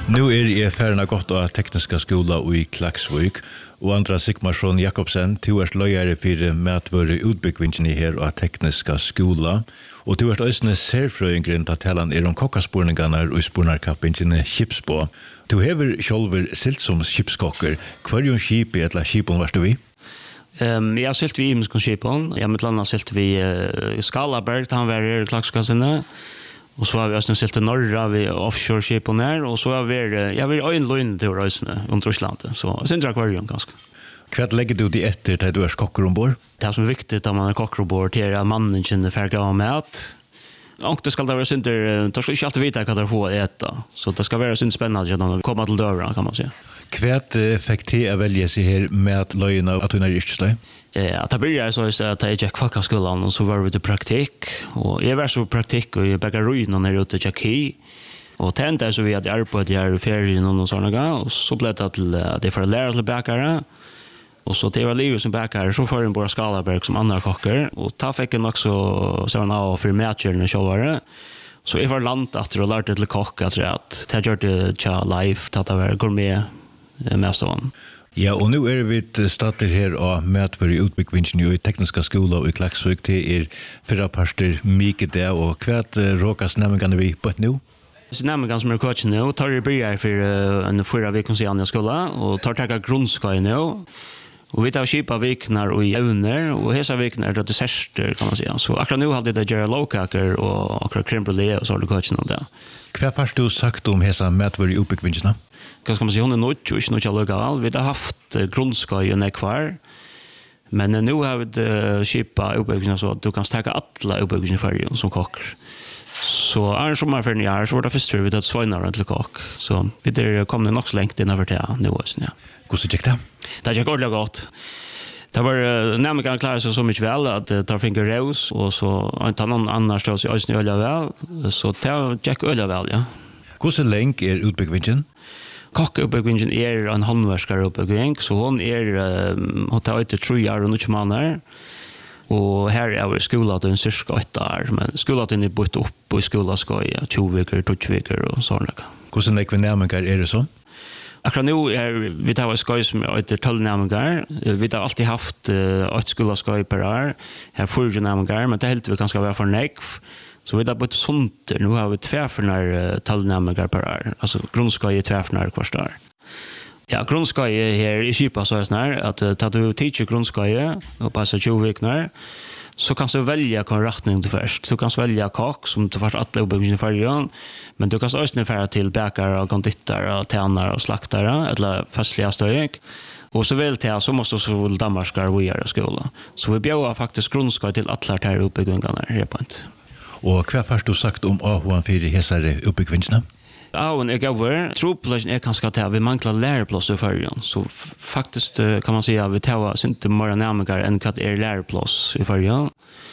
Nu är färna gott av tekniska skola i Klaksvik och andra Sigmarsson Jakobsen, du är löjare för mätvöre utbyggvingen här av tekniska skola och du är också särfröjningen att talan om kokkaspårningarna och spårnarkappen Kipsbå. Du har själv silt som skipskocker. Kvarjon skip eller skipon var du vi? Jag silt vi i Imskonskipon. Jag med landa silt vi Skalaberg, han var i Klakskassene. Och så har vi också silt i norra vid offshore-skipon här. Och så har vi ögonlöjn till röjsene under Ryssland. Så sen drar kvarjon ganska. Vad lägger du det efter när du är kockor ombord? Det som är viktigt när man är kockor ombord är att mannen känner färga av mat. Och det ska vara synder, det ska inte alltid veta vad det får äta. Så det ska vara synd spännande att de kommer till dörren, kan man säga. Kvärt fick det att välja sig här med att löjna att du är yrkeslöj? Ja, det började så att jag gick kvackaskolan och så var vi till praktik. Och jag var så praktik och jag bäckade ruinen när jag ute till Tjecki. Och tänkte så vi hade arbetat här i ferien och sådana. Och så blev det till att jag får lära till bäckare. Och så till var livet som bäckare så får jag bara Skalaberg som andra kockar. Och då fick jag också sådana av för mätjärna och kjolvare. Så jag var landat och lärde till kock att jag gör det tja live, att det var gourmet mest av honom. Ja, och nu är vi starter här och mätvöre utbyggvingen i tekniska skola i Klaksvik till förra parter mycket där och kvärt råkas nämligen vi på ett nu? Så nämligen som är coachen nu tar det börjar för en förra veckan sedan i skolan och tar tagga grundskolan nu. Och vi tar kipa viknar och jävner och hesa viknar det desserter kan man säga. Så akkurat nu hade det göra lågkakor och akkurat crème brûlée och så har du coachen och det. Vad har du sagt om hesa mätvöre utbyggvingen? Kan man säga hon är nog inte lugga. Vi har haft grundskolan kvar. Men nu har vi kipa utbyggvingen så att du kan stäcka alla utbyggvingen för som kock. Så är som man för en år så var det först vi att svajna till kock. Så vi där kom det också längt in över det nu också. Ja. Hur så gick det? Det gick ordentligt gott. Det var nämligen klart så mycket väl att ta finger rose och så inte någon annan stod så ösnö öl väl så det gick öl väl ja. Hur så länge är utbyggvingen? Kockeuppbyggingen är en handverskaruppbygging så hon har tagit 3 år och 9 månader. Och här är vi skolan en cirka 8 år men skolan är bytt upp och skolan ska i 20 veckor, 20 veckor och sådana. Hur så mycket närmare är det så? Akkurat nu vi tar en skoj som är 12 närmare. Vi har alltid haft 8 skolanskoj per år. Här 4 närmare men det är helt vi ganska vara för nekv. Så vi har bytt sånt. Nu har vi 2 för 12 närmare per år. Alltså grundskoj är 2 för kvarst år. Ja, grundskoj här i Kipa så är det sån att tar du teacher grundskoj och passar 20 veckor så kan du välja kon rättning till först. Du kan välja kock som du fast alla uppbyggnaden för igen. Men du kan också färra till bäkare och konditor och tjänare och slaktare eller festliga stöjk. Och så väl till så måste så Danmarkar vi göra skola. Så vi bjöd faktiskt grundskoj till alla här uppbyggnaderna här på ett. Och vad har du sagt om AH för hesare uppbyggnaderna? Ja, och jag går. Troplatsen är kanske att vi manglar läroplats i förrjön. Så faktiskt kan man säga att vi tar inte mer närmare än att det är läroplats i förrjön.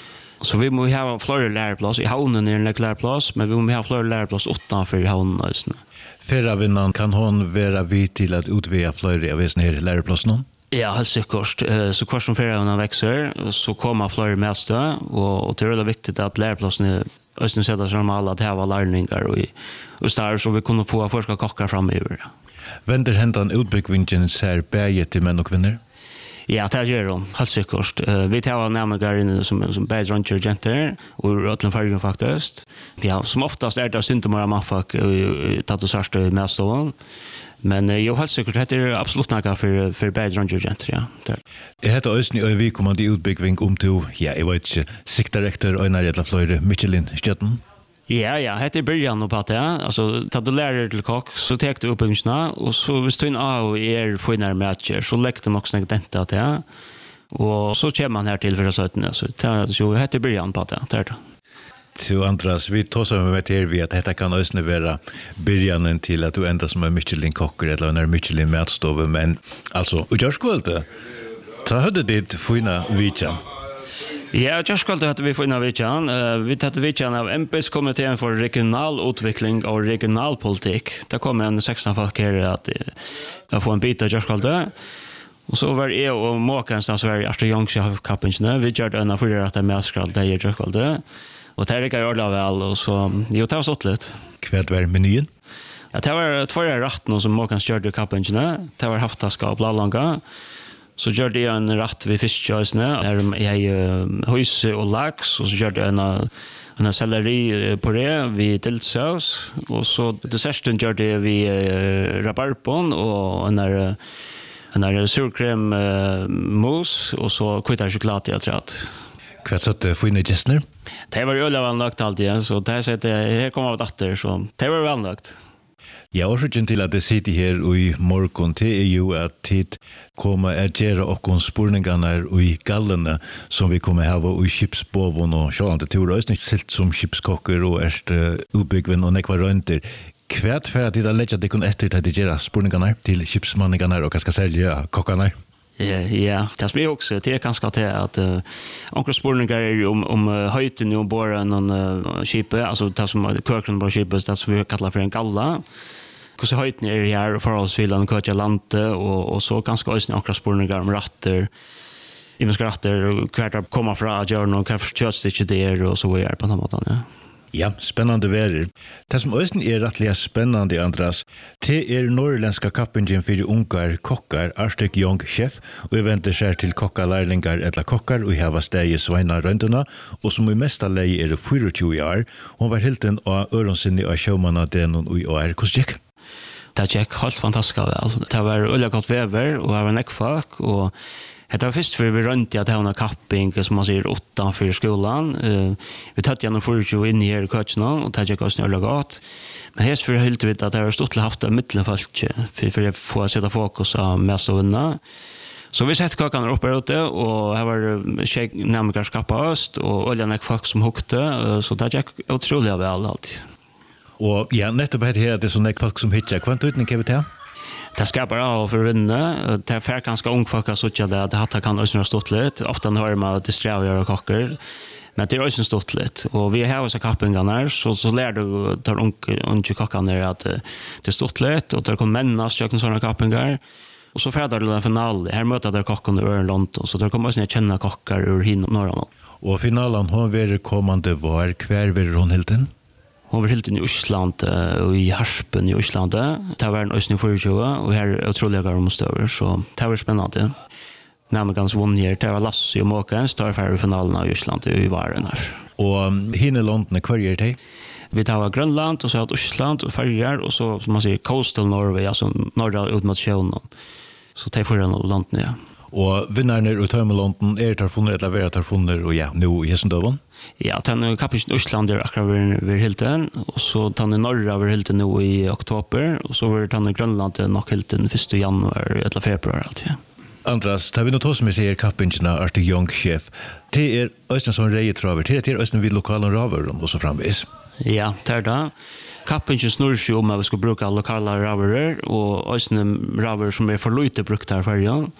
Så vi måste ha fler läroplats. I havnen är en läroplats, men vi måste ha fler läroplats utanför havnen. Förra vinnan kan hon vara vid till att utväga fler av dessa läroplatserna? Ja, helt säkert. Så kvar som förra växer så kommer fler mästare och det är väldigt viktigt att läroplatserna Östen sätter sig alla att ha lärningar och där så vi kunde få förska kockar framöver. Vänder händan utbyggvingen ser bäge till män och kvinnor? Ja, det gör de. Helt säkert. Vi tar närmare som bäge ranger jenter och ötlen färgen faktiskt. Ja, som oftast är det inte bara maffak tatt särsta mest av. Men jag har säkert det är absolut några för bäge ranger jenter, ja. Jag heter Östen och vi kommer till utbyggving till, ja, jag vet inte, siktar efter öjnar jävla flöjre Michelin-stjärten. Ja, det är början på det. Alltså, tar du lärare till kock så tar du uppbyggnaderna och så hvis du in av finare matcher så lägger du också detta till det. Och så kommer man här till för sötene. Så det är början på det. Det är det. Till Andras, vi tar som med till vi att detta kan också vara början till att du ändrar som en Michelin-kocker eller en Michelin-matstove. Men alltså, och jag skulle inte. Ta hade det fina vitjan. Ja, jag skulle att vi får in vitjan. Vi tar vitjan av MPs-kommittén för regional utveckling och regionalpolitik. Det kommer en 16 folk här att få en bit av jag skulle. Och så var jag och Måkan som Sverige Astrid Youngsha-kappen. Vi gjorde en av 4 att det med skall det jag skulle. Och det är jag väl och så jo det har stått lite. Kvart var menyn? Ja, det var två rätten som man kan köra i kappingen. Det var haftaska och blalanga. Så gör det en rätt vid fiskkösne. Jag hus och lax och så gör det en selleri på det vid tillsås och så desserten gör det vid rabarbon och en surkrem mousse och så kvittar choklad jag tror att. Vad så att få in i gäster? Det var ju väl nökt alltid så det så att här kommer av dotter så det var väl nökt. Ja, och så till att det sitter här i morgon till ju att tid kommer att göra och spurningarna i gallerna som vi kommer att ha i skipsbovon och sånt. Det tror jag är silt som skipskocker och är utbyggven och nekvar rönter. Kvärt för att det lägger det kun efter att det göra spurningarna till skipsmanningarna och ska sälja kockarna. Ja, det är också det ganska till att onkel spurningar är om höjden och bara någon skipe, alltså det som köken på skipet det som vi kallar för en galla. Hur höjden är här förhållsvillan köka lante och så ganska ösn onkel spurningar om ratter. Imens ratter kvärt komma från Jordan och kanske just det där och så är på den måten, ja. Ja, spännande väder. Det som östen är rättliga spännande, Andras, det är norrländska kappingen för ungar kockar, Arstek Young Chef, och vi väntar sig till kockalärlingar eller kockar och hava steg i Sveina Röndorna, och som i mesta läge är det 24 år. Hon var helt en av öronsinnig av showmanna den och i år. Hur gick? Det gick helt fantastiskt väl. Det var öliga gott väver och det var neckfack och det var först för vi runt att ha en kapping som man säger 8 för skolan. Vi tatt gjennom 40 in här i coachen och det gick oss öliga gott. Men helt för helt vet att det har stått haft ett mittenfalt för att få sätta fokus på mest och vinna. Så vi sett kakan uppe ute och här var shake nämligen skapa öst och oljan neckfack som hukte så det gick otroligt väl allt. Och ja, nettopp här att det är så neckfack som hittar. Kvant utning kan vi ta? Det skapar av för vinna. Det är för ganska ung folk att det att kan också stått lite. Ofta hör man att distribuera kockar. Men det är också stått lite. Och vi har så kappingarna så lär du tar unga kockarna att det stått lite och det kommer männas köken såna kappingar. Och så färdar det en final. Här möter där kockarna ur London så det kommer också känna kockar ur hin norra. Och finalen har varit kommande var kvar vid hon hilten. Hon var helt i Island och i Harspen i Island. Det var en östning för 20 och här är otroliga garmostöver så det var spännande. Namegans vann här, det var Lasse och Måkens, det var färre finalerna i Island och i varen här. Och hinner London kvar är det? Vi tar Grönland och så har Island och färger och så som man säger Coastal Norway, alltså norra ut mot sjönen. Så det är förra London, ja. Och vinnarna utav London är tar funnit eller vara tar funnit och ja, nu i Hesendovon. Ja, den kapiten Island är akkurat vid Hilton och så tar den norra vid Hilton nu i oktober och så var den Grönland nog Hilton 1 januari eller februari allt, ja. Andras, tar vi något som vi säger kappingarna Arstek Young Chef. Det är östen som rejetraver, det är östen vid lokala raver och så framvis. Ja, det är det. Kappingen snurrar sig om att vi ska bruka lokala raver och östen raver som är för lite brukt här färjan.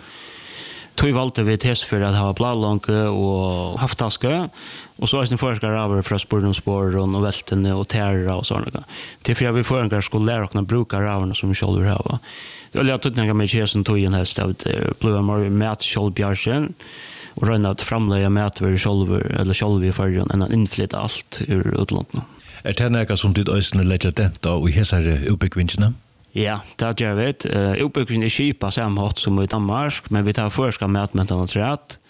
Tog valde vi test för att ha blalånke och haftaske och så är det forskare över från spårdomspåren och välten och terra och sådana. Till för att vi forskare skulle lära oss att bruka ravarna som vi själva har. Det är att jag med käsen tog en helst av det blev mer mät självbjärsen och röna att framlägga mät för själva i färgen än att inflytta allt ur utlandet. Är det något som ditt östne lägger detta och i hesare uppbyggvingarna? Ja, det gör vi. Uppbyggningen är kipa samhatt som i Danmark, men vi tar förska mätmätarna trätt.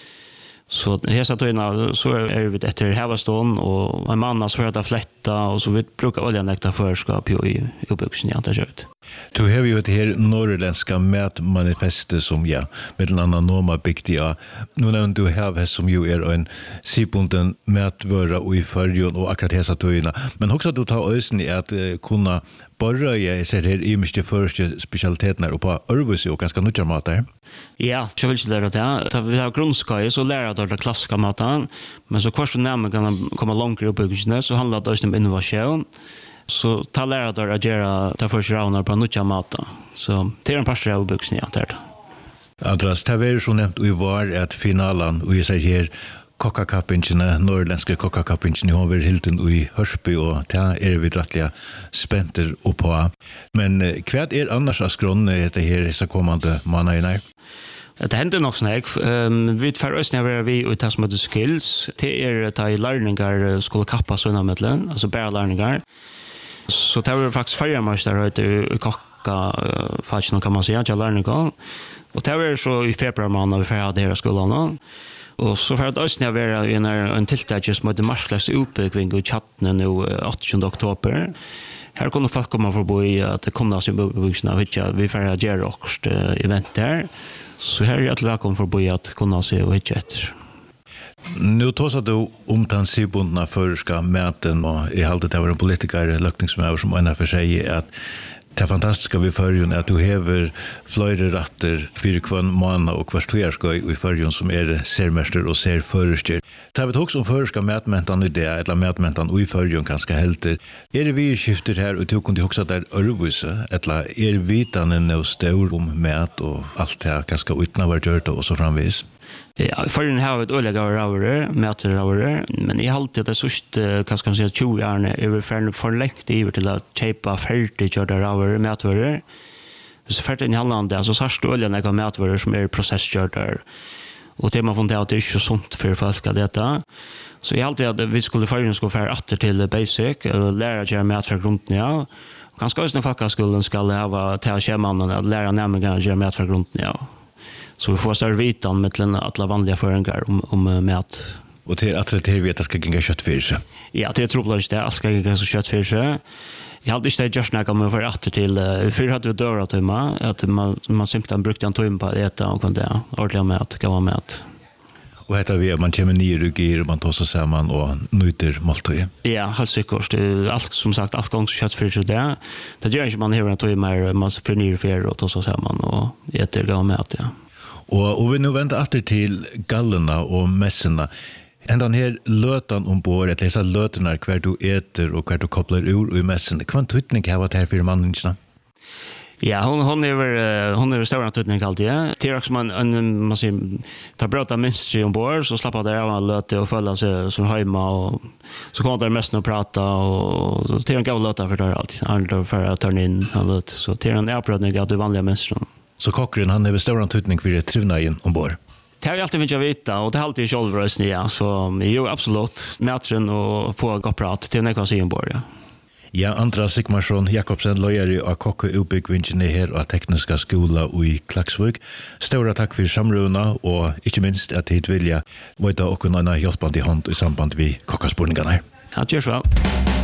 Så hela tiden så är vi efter hävastånd och en man så för att flätta och så vi brukar oljanäkta förskap i uppbyggningen jag tar ut. Du har ju ett här norrländska mätmanifestet som ja, med en annan norma bygdiga. Nu när du har som ju är en sibunden mätvöra och i färgen och akkurat hela tiden. Men också att du tar ösen i att kunna bara jag ser här i mycket första specialiteterna och på Örvus och ganska nutjar mat där. Ja, jag vill lära det. Vi har grundskola så lära det klassiska maten, men så kvar så närmare kan komma långt upp i så handlar det om innovation. Så ta lära det att göra ta första raunar på nutjar mat. Så det är en pastor av buxen ja där. Andras, det var så nämnt i var att finalen och jag säger här kockakappingarna, norrländska kockakappingarna har varit Hilton i Hörsby och det är vi rättliga spänter och på. Men kvart är annars att skrona det här dessa kommande månaderna? Det händer nog snägg. Vi för oss när vi ut tas med skills. Det är att i lärningar skulle kappa såna medlen, alltså bara lärningar. Så det var faktiskt färgmästare i kocka faktiskt kan man säga jag lärde mig. Och det var så i februari månad vi färgade hela skolan. Och så för att östna vara en tilltag som heter Marsklass utbyggning i chatten nu 18 oktober. Här kommer folk komma förbi att det kommer att vuxna vi färgade göra också event där. Så här är jag välkommen förbi att kunna se och hitta efter. Nu tåsar du om den sibundna förska mäten och i halvt det var en politiker lökningsmöver som ena för sig att det fantastiska vid förrjun är att du hever flöjre ratter för kvann månad och kvartverskoj i förrjun som är sermäster och ser förrester. Det har vi också om förska mätmentan i det eller mätmentan i förrjun ganska helter. Är det vi skifter här och tog kunde också där örvuse eller är vitanen och stor om mät och allt det här ganska utnavargjort och så framvis? Ja, förrän har vi ett olika raurer, mäterraurer, men i allt det sust kanske man säga 20 år är vi för längt över till att köpa färdiggjorda raurer, mätvarer. Så färdigt i Halland så sarst oljan några mätvarer som är processgjorda. Och det man funderar att det är inte så sunt för folk att detta. Så i allt det att vi skulle förrän gå för åter till basic och lära göra mätvarer grunden ja. Och ganska ösna fackaskullen ska ha till kemannen att lära nämligen göra mätvarer grunden ja. Så vi får större vitan med alla vanliga föringar om mat. Och till att det vet att ska gänga kött för sig. Ja, det tror jag det. Allt ska gänga så kött för sig. Jag hade inte just när man för åter till för hade vi dörrat timma att man simpelt brukade en timme på att äta och kunde ordentligt mat, gav mat. Och heter vi man kommer ner och gir man tar så samman och nöter måltid. Ja, helt säkert. Allt som sagt allt gång så kött för sig där. Det gör inte man hör en timme man för ner för och tar så samman och äter gav mat ja. Och vi nu vänder åter till gallerna och mässorna. Ändan här lötan ombord, att läsa lötarna kvar du äter och kvar du kopplar ur i mässorna. Kvann tutning har varit här för människorna? Ja, hon är stor tutning alltid. Det är också man säger tar bröta minst ombord så slappar det av löte och följa sig som hemma och så kommer det mest att prata och så till en gav löta för det alltid. Andra för att ta in löt. Så till en avprövning av de vanliga människorna. Så kockren han är stor tutning för det trivna in ombord. Det har jag alltid vill veta och det har alltid självrösning ja. Så jo absolut mätren och få gå prat till när kan se ombord ja. Ja, Andra Sigmarsson Jakobsen lojeri av kokk- og utbyggvingen her av tekniska skola i Klaksvik. Stora takk for samruna og ikke minst at hit vilja vita okkur anna hjelpande hand i samband vi kokkaspurningene her. Ja, det gjør så vel.